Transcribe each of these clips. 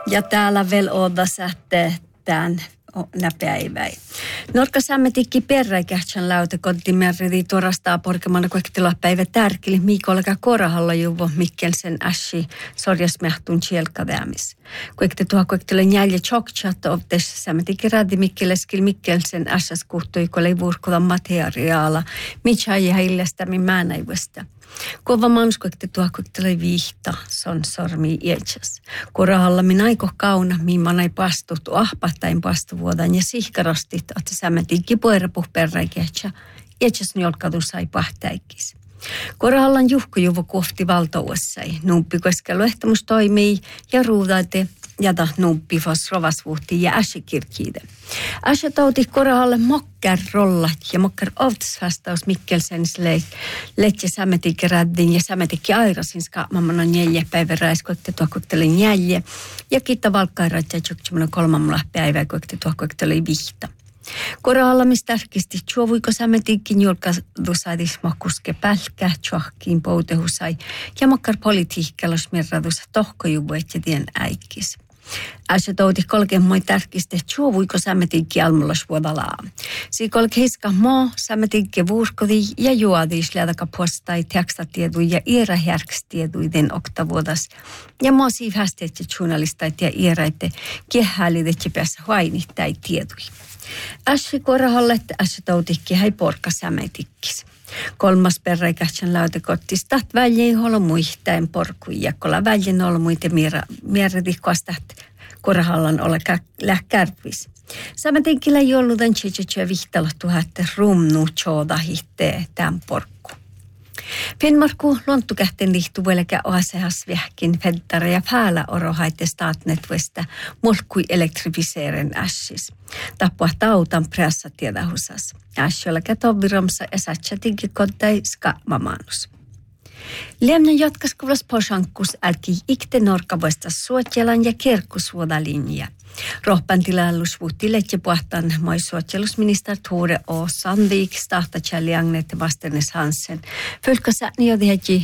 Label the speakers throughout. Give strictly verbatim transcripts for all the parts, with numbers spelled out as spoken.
Speaker 1: Ja täällä vielä odassa tämän näpäiväi. Norka sammetikki perräikähtsän läute kotimerridi tuorastaa porkemana kuektila päivä tärkili Miikolka Korahalla juvo Mikkelsen ässi sorjasmehtun tjelkavämis. Kuekte tuha kuektila njälje tjoktjat ovtes sammetikki raddi Mikkeleskil Mikkelsen ässas kuhtui kolei vuurkola materiaala, mitjai heilestämi määnäivästä. Kova manskuekte tuha kuektila viihta, son sormi iätsäs. Korahalla min aiko kauna, miima ei pastut, ahpahtain pastuvuodan ja sihkarostit, että sämmetikki poerapuh perräikähtsä, iätsäs njolkadu sai pahtäikis. Korahallan juhkujuvo kohti valtauessai, nuuppi koskelu ehtomus toimii ja ruudaite jada nuuppi fos rovasvuhti ja äsikirkiide. Äsä tauti korahalle mokkar rollat ja mokkar ovtsvastaus Mikkelsens letje sämmetikki räddin ja sämmetikki airasin skaamamana neljä päivä räiskoitte tuokokteli neljä ja kiitta valkkairat ja tjoktsumana kolmamalla päivää koitte tuokokteli vihta. Korahalla mistä tärkisti tjuovuiko sämmetikkin julkaidusadis mahkuske pälkä, tjohkiin poutehusai ja makkar politiikkalos mirradus tohkojuvu etjätien äikkis. Äsä touti kolke moi tärkiste tjuovuiko sämmetikki almulos vuodalaa. Sii kolke hiska maa sämmetikki vuurkodi ja juodis lädaka postai tekstatiedui ja iärahjärkstieduiden oktavuodas. Ja maa siif hästeet ja journalistait ja iäraitte kehälidet ja päässä huainittai tiedui. Ässi korahalle, ässi tautikki häi porka sämetikkis. Kolmas perräikähtsän lautekottistat väljei holo muihtain porkui ja kola väljen holo muite mierredikkoastat korahallan olla lähkärvis. Sämetikkillä jolludan tjetsetsä vihtalo tuhatte rumnu tjooda hittee tämän porkku. Finnmarku lonttukähten lihtuvuelkä oasehas vähkin feddare ja päällä orohaitte staatnetvuesta molkui elektrifiseeren ässis. Tappua tautan pressa tiedahusas. Ässiolla kätoviromsa ja satsatinkin kodai skaamamanus. Lämnä jatkaskuvalas posankkus älki ikte norkavoista suotjelan ja kerkkusvuodalinja. Rohpan tilallus vuhtilet ja puhtaan moi suotjelusminister Tore O. Sandvik starta tjälli Agnete Vasternes Hansen. Fölkassa niodhäji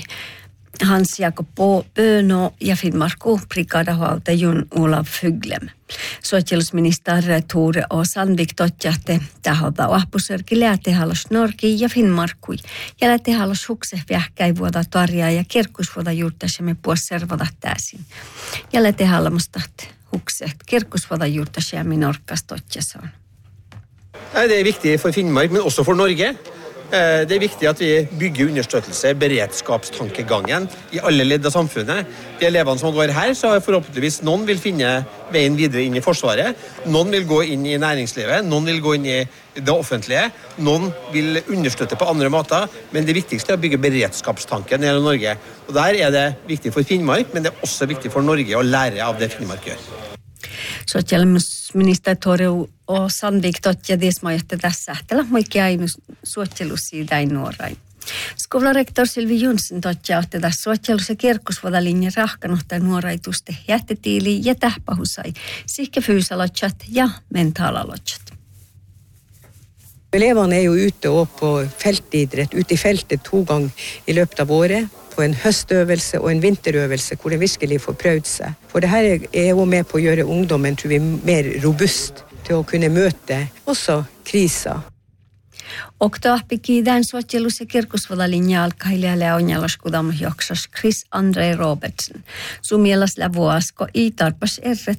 Speaker 1: Hans Jakob Böno ja Finnmarku brigadahuolta Jun Olaf Fyglem. Suotjelusminister Tore O. Sandvik totjahte taholta ahpusörki lähtehallos Norki ja Finnmarkui. Ja lähtehallos hukse vähkäi vuoda tarjaa ja kerkkusvuoda juurtasemme puosservada täysin. Ja lähtehallamustat hukse kerkkusvuoda juurtasemme Norkas totjasoon.
Speaker 2: Det er viktig for Finnmark, men også for Norge. Det er viktig at vi bygger understøttelse, beredskapstankegangen i alle ledd av samfunnet. De elevene som går her, så forhåpentligvis noen vil finne veien videre inn i Forsvaret, noen vil gå inn i næringslivet, noen vil gå inn i det offentlige, noen vil understøtte på andre måter, men det viktigste er å bygge beredskapstanken i hele Norge. Og der er det viktig for Finnmark, men det er også viktig for Norge å lære av det Finnmark gjør.
Speaker 1: Suotjelusminister Tore O. Sandvik totja desmojatte tässä ähtälä moikki ainu suotjelusi tai nuorai. Skolarektor Sylvi Junsen totja otte tässä suotjelus- ja kerkkusvuodalinja rahkanuhta nuoraituste jättetiili ja tähpahusai, sihke fyysalotsat ja mentaalalotsat.
Speaker 3: Elevene er jo ute og på feltidrett, ute i feltet to gang i løpet av året, på en høstøvelse og en vinterøvelse hvor de virkelig får prøvd seg. For det her er jo med på å gjøre ungdommen, tror vi, mer robust til å kunne møte også kriser.
Speaker 1: Oktoahpiki tämän suotjelus- ja kerkkusvuodalinja alkailijalle on jaloskudamme joksas Chris Andre Robertson. Sumielas lävuasko i tarpas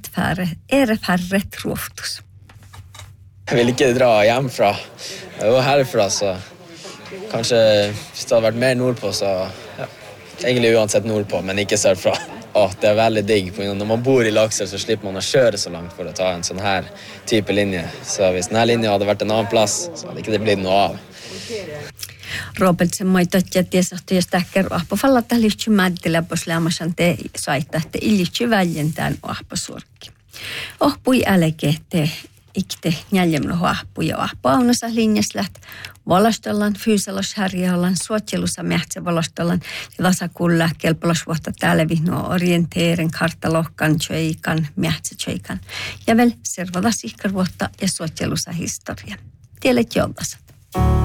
Speaker 1: erfärret ruoftus.
Speaker 4: Jeg vil ikke dra hjemmefra. Jeg var herfra, så kanskje hvis det hadde vært mer nordpå, så ja, egentlig uansett nordpå, men ikke sørfra. Åh, det er veldig digg. Når man bor i Lakselv, så slipper man å kjøre så langt for å ta en sånn her type linje. Så hvis denne linjen hadde vært en annen plass, så hadde ikke det blitt noe av.
Speaker 1: Robertsen moi totja tiesahtu ja stäkkär ahpofalla tählihtsy mäddillä posleamasan te saittaa, että illitsy väljentään ahposurkki. Ohpui älekehte. Ikte njäljemlo ahpu ja ahpu aunasa linjaslät. Valastellaan fyysalos härjäollaan suotjelussa mähtsä valastellaan ja tasakulla kelpolasvuotta täällä vihnoa orienteeren kartalohkan tjöikan, mähtsä tjöikan. Ja vielä servada sihkarvuotta ja suotjelussa historia. Tielet jollasa.